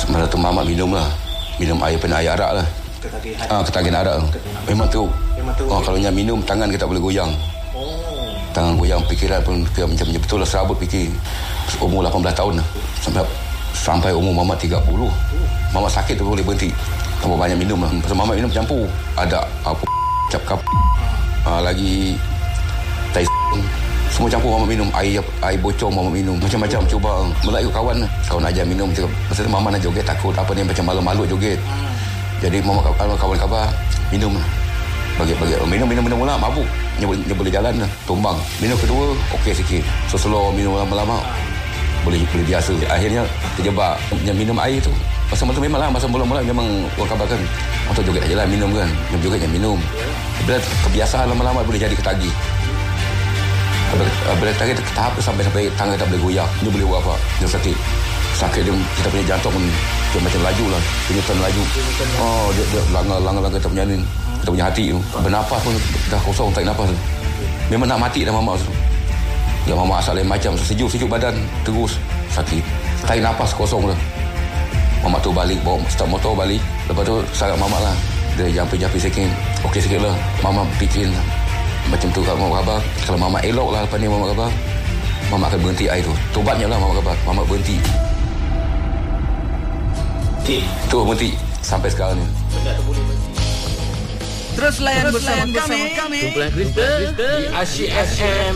Malam tu mamak minum air air arak lah. Ketagihan arak tu. Memang teruk. Kalau nya minum, tangan kita boleh goyang. Tangan goyang, fikiran pun macam betul lah, serabut fikir. Umur 18 tahun lah. Sampai umur mamak 30. Mamak sakit tu boleh berhenti. Tambah banyak minum lah. Pasal mamak minum campur. Ada apa cap kap. Lagi tai semua campur mamak minum. Air bocor mamak minum. Macam-macam cuba. Mulai ikut kawan lah. Kawan ajar minum. Pasal mamak nak joget takut. Apa ni macam malu-malu joget. Jadi mamak kawan khabar minum lah. Bagi minum mula mabuk. Dia boleh jalan lah. Tumbang. Minum kedua okey sikit. So slow minum lama-lama boleh biasa. Akhirnya terjebak. Yang minum air tu masa memanglah masa mula-mula memang orang kabarkan atau joget aja lah minum kan. Yang joget yang minum. Bila kebiasaan lama-lama boleh jadi ketagih. Bila ketagih tahap tu sampai tangan kita boleh goyak. Dia boleh buat apa? Dia sakit dia, kita punya jantung dia macam laju lah. Penyutan laju. Dia langgar kita punya ni. Kita punya hati tu. Bernafas pun dah kosong, tarik nafas tu. Memang nak mati dah mamak tu. Ya mamak asal lain macam. Sejuk badan terus sakit. Tarik nafas kosong tu. Mamak tu balik, bawa start motor balik. Lepas tu sarat mamak lah. Dia jampi sikit. Okey sikit lah. Mamak fikir macam tu kat mamak khabar. Kalau mamak elok lah lepas ni mamak khabar, mamak akan berhenti air tu. Tobatnya lah mamak khabar. Mamak berhenti. Tu berhenti sampai sekarang ni. Terus layan bersama kami. Kumpulan Kristen di Asyik FM.